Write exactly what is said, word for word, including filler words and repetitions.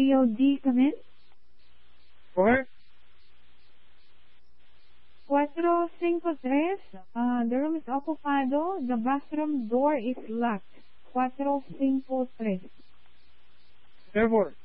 C O D, come in. four four five three, uh, the room is ocupado. The bathroom door is locked. four five three. Therefore,